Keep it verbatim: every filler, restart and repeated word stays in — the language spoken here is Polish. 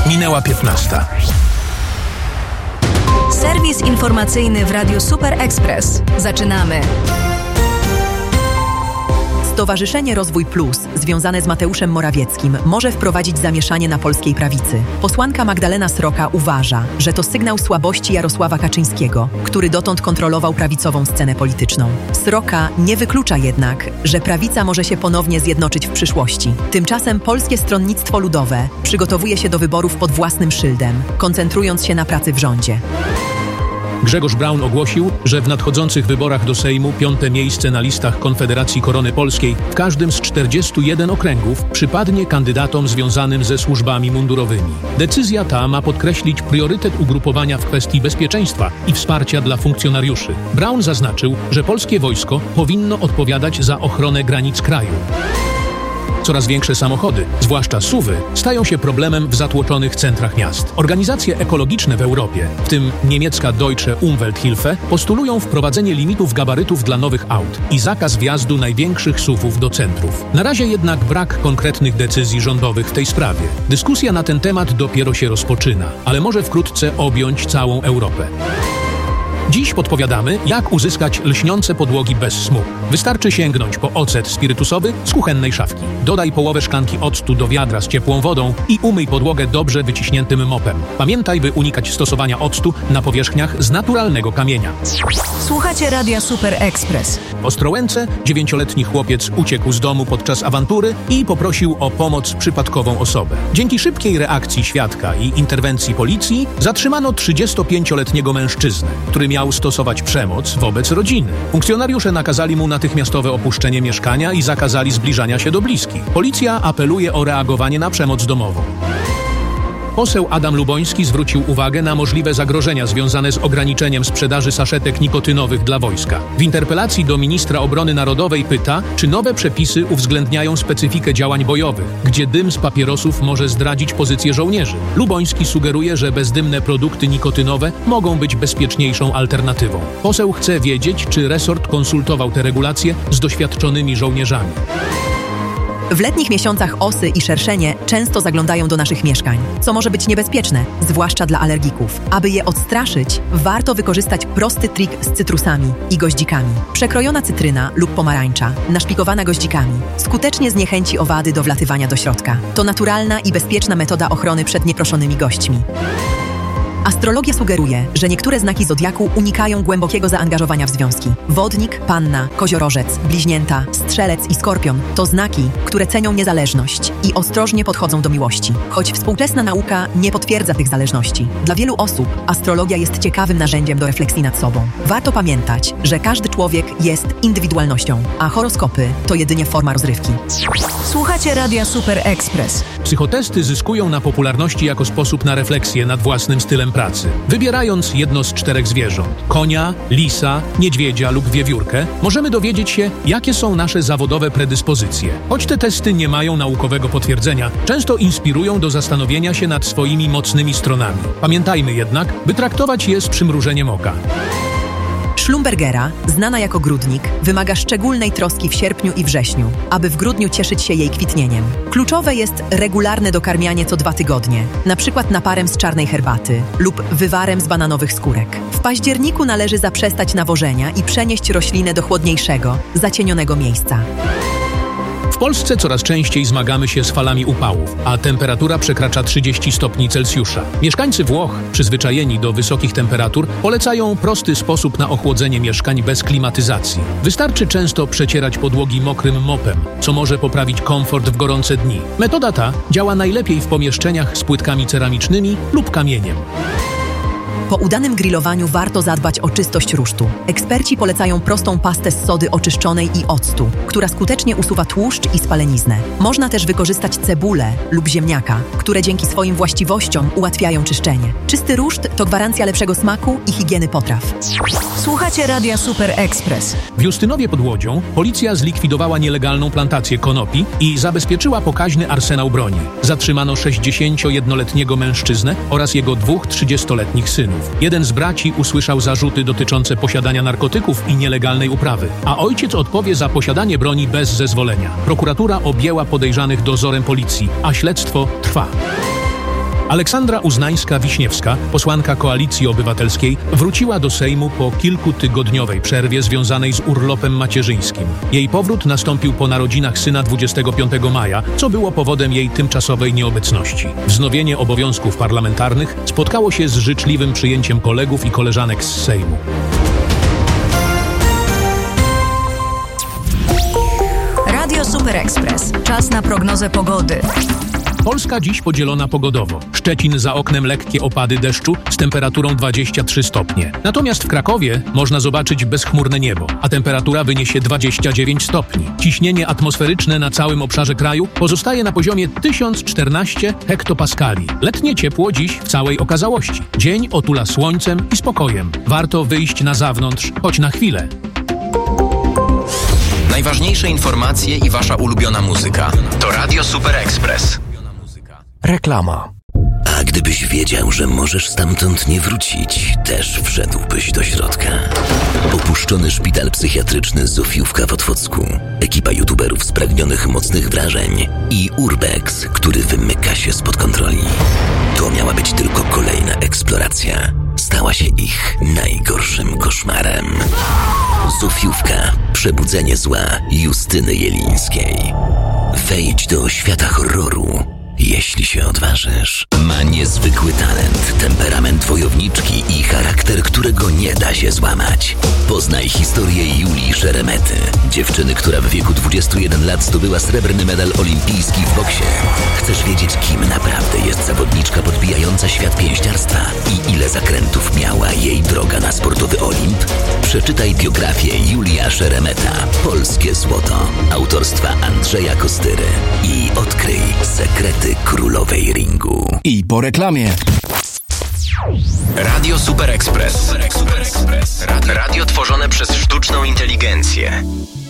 Minęła piętnasta. Serwis informacyjny w Radiu Super Express. Zaczynamy. Stowarzyszenie Rozwój Plus, związane z Mateuszem Morawieckim, może wprowadzić zamieszanie na polskiej prawicy. Posłanka Magdalena Sroka uważa, że to sygnał słabości Jarosława Kaczyńskiego, który dotąd kontrolował prawicową scenę polityczną. Sroka nie wyklucza jednak, że prawica może się ponownie zjednoczyć w przyszłości. Tymczasem Polskie Stronnictwo Ludowe przygotowuje się do wyborów pod własnym szyldem, koncentrując się na pracy w rządzie. Grzegorz Braun ogłosił, że w nadchodzących wyborach do Sejmu piąte miejsce na listach Konfederacji Korony Polskiej w każdym z czterdziestu jeden okręgów przypadnie kandydatom związanym ze służbami mundurowymi. Decyzja ta ma podkreślić priorytet ugrupowania w kwestii bezpieczeństwa i wsparcia dla funkcjonariuszy. Braun zaznaczył, że polskie wojsko powinno odpowiadać za ochronę granic kraju. Coraz większe samochody, zwłaszcza suwy, stają się problemem w zatłoczonych centrach miast. Organizacje ekologiczne w Europie, w tym niemiecka Deutsche Umwelthilfe, postulują wprowadzenie limitów gabarytów dla nowych aut i zakaz wjazdu największych suwów do centrów. Na razie jednak brak konkretnych decyzji rządowych w tej sprawie. Dyskusja na ten temat dopiero się rozpoczyna, ale może wkrótce objąć całą Europę. Dziś podpowiadamy, jak uzyskać lśniące podłogi bez smugu. Wystarczy sięgnąć po ocet spirytusowy z kuchennej szafki. Dodaj połowę szklanki octu do wiadra z ciepłą wodą i umyj podłogę dobrze wyciśniętym mopem. Pamiętaj, by unikać stosowania octu na powierzchniach z naturalnego kamienia. Słuchacie Radia Super Express. W Ostrołęce dziewięcioletni chłopiec uciekł z domu podczas awantury i poprosił o pomoc przypadkową osobę. Dzięki szybkiej reakcji świadka i interwencji policji zatrzymano trzydziestopięcioletniego mężczyznę, który miał stosować przemoc wobec rodziny. Funkcjonariusze nakazali mu natychmiastowe opuszczenie mieszkania i zakazali zbliżania się do bliskich. Policja apeluje o reagowanie na przemoc domową. Poseł Adam Luboński zwrócił uwagę na możliwe zagrożenia związane z ograniczeniem sprzedaży saszetek nikotynowych dla wojska. W interpelacji do ministra obrony narodowej pyta, czy nowe przepisy uwzględniają specyfikę działań bojowych, gdzie dym z papierosów może zdradzić pozycję żołnierzy. Luboński sugeruje, że bezdymne produkty nikotynowe mogą być bezpieczniejszą alternatywą. Poseł chce wiedzieć, czy resort konsultował te regulacje z doświadczonymi żołnierzami. W letnich miesiącach osy i szerszenie często zaglądają do naszych mieszkań, co może być niebezpieczne, zwłaszcza dla alergików. Aby je odstraszyć, warto wykorzystać prosty trik z cytrusami i goździkami. Przekrojona cytryna lub pomarańcza, naszpikowana goździkami, skutecznie zniechęci owady do wlatywania do środka. To naturalna i bezpieczna metoda ochrony przed nieproszonymi gośćmi. Astrologia sugeruje, że niektóre znaki zodiaku unikają głębokiego zaangażowania w związki. Wodnik, panna, koziorożec, bliźnięta, strzelec i skorpion to znaki, które cenią niezależność i ostrożnie podchodzą do miłości. Choć współczesna nauka nie potwierdza tych zależności, dla wielu osób astrologia jest ciekawym narzędziem do refleksji nad sobą. Warto pamiętać, że każdy człowiek jest indywidualnością, a horoskopy to jedynie forma rozrywki. Słuchacie Radia Super Express. Psychotesty zyskują na popularności jako sposób na refleksję nad własnym stylem pracy. Wybierając jedno z czterech zwierząt, konia, lisa, niedźwiedzia lub wiewiórkę, możemy dowiedzieć się, jakie są nasze zawodowe predyspozycje. Choć te testy nie mają naukowego potwierdzenia, często inspirują do zastanowienia się nad swoimi mocnymi stronami. Pamiętajmy jednak, by traktować je z przymrużeniem oka. Schlumbergera, znana jako grudnik, wymaga szczególnej troski w sierpniu i wrześniu, aby w grudniu cieszyć się jej kwitnieniem. Kluczowe jest regularne dokarmianie co dwa tygodnie, na przykład naparem z czarnej herbaty lub wywarem z bananowych skórek. W październiku należy zaprzestać nawożenia i przenieść roślinę do chłodniejszego, zacienionego miejsca. W Polsce coraz częściej zmagamy się z falami upałów, a temperatura przekracza trzydzieści stopni Celsjusza. Mieszkańcy Włoch, przyzwyczajeni do wysokich temperatur, polecają prosty sposób na ochłodzenie mieszkań bez klimatyzacji. Wystarczy często przecierać podłogi mokrym mopem, co może poprawić komfort w gorące dni. Metoda ta działa najlepiej w pomieszczeniach z płytkami ceramicznymi lub kamieniem. Po udanym grillowaniu warto zadbać o czystość rusztu. Eksperci polecają prostą pastę z sody oczyszczonej i octu, która skutecznie usuwa tłuszcz i spaleniznę. Można też wykorzystać cebulę lub ziemniaka, które dzięki swoim właściwościom ułatwiają czyszczenie. Czysty ruszt to gwarancja lepszego smaku i higieny potraw. Słuchacie Radia Super Express. W Justynowie pod Łodzią policja zlikwidowała nielegalną plantację konopi i zabezpieczyła pokaźny arsenał broni. Zatrzymano sześćdziesięciojednoletniego mężczyznę oraz jego dwóch trzydziestoletnich synów. Jeden z braci usłyszał zarzuty dotyczące posiadania narkotyków i nielegalnej uprawy, a ojciec odpowie za posiadanie broni bez zezwolenia. Prokuratura objęła podejrzanych dozorem policji, a śledztwo trwa. Aleksandra Uznańska-Wiśniewska, posłanka Koalicji Obywatelskiej, wróciła do Sejmu po kilkutygodniowej przerwie związanej z urlopem macierzyńskim. Jej powrót nastąpił po narodzinach syna dwudziestego piątego maja, co było powodem jej tymczasowej nieobecności. Wznowienie obowiązków parlamentarnych spotkało się z życzliwym przyjęciem kolegów i koleżanek z Sejmu. Radio Super Express. Czas na prognozę pogody. Polska dziś podzielona pogodowo. Szczecin za oknem lekkie opady deszczu z temperaturą dwadzieścia trzy stopnie. Natomiast w Krakowie można zobaczyć bezchmurne niebo, a temperatura wyniesie dwadzieścia dziewięć stopni. Ciśnienie atmosferyczne na całym obszarze kraju pozostaje na poziomie tysiąc czternaście hektopaskali. Letnie ciepło dziś w całej okazałości. Dzień otula słońcem i spokojem. Warto wyjść na zewnątrz, choć na chwilę. Najważniejsze informacje i wasza ulubiona muzyka. To Radio Super Express. Reklama. A gdybyś wiedział, że możesz stamtąd nie wrócić, też wszedłbyś do środka. Opuszczony szpital psychiatryczny Zofiówka w Otwocku, ekipa youtuberów spragnionych mocnych wrażeń i Urbex, który wymyka się spod kontroli. To miała być tylko kolejna eksploracja. Stała się ich najgorszym koszmarem. Zofiówka. Przebudzenie zła Justyny Jelińskiej. Wejdź do świata horroru, jeśli się odważysz. Ma niezwykły talent, temperament wojowniczki i charakter, którego nie da się złamać. Poznaj historię Julii Szeremety, dziewczyny, która w wieku dwudziestu jeden lat zdobyła srebrny medal olimpijski w boksie. Chcesz wiedzieć, kim naprawdę jest zawodniczka podbijająca świat pięściarstwa i ile zakrętów miała jej droga na sportowy Olimp? Przeczytaj biografię Julia Szeremeta, Polskie Złoto, autorstwa Andrzeja Kostyry i odkryj sekrety królowej ringu. I po reklamie. Radio Super Express. Radio tworzone przez sztuczną inteligencję.